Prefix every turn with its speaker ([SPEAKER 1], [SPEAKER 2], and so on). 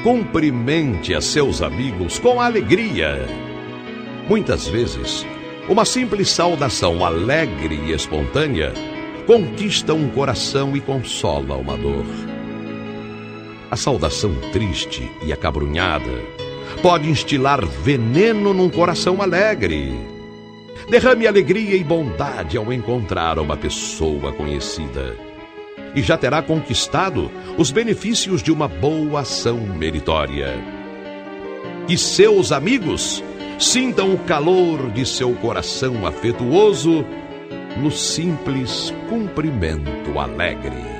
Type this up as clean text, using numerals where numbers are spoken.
[SPEAKER 1] cumprimente a seus amigos com alegria. Muitas vezes, uma simples saudação alegre e espontânea conquista um coração e consola uma dor. A saudação triste e acabrunhada pode instilar veneno num coração alegre. Derrame alegria e bondade ao encontrar uma pessoa conhecida, e já terá conquistado os benefícios de uma boa ação meritória. E seus amigos sintam o calor de seu coração afetuoso no simples cumprimento alegre.